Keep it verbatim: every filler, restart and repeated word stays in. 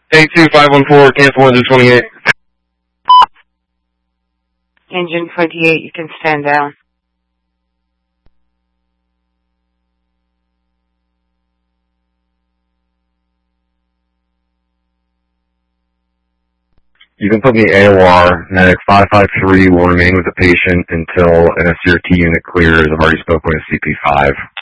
eight two five one four, cancel engine twenty-eight. Engine twenty-eight, you can stand down. You can put me A O R. Medic five five three will remain with the patient until an S C R T unit clears. I've already spoken with C P five.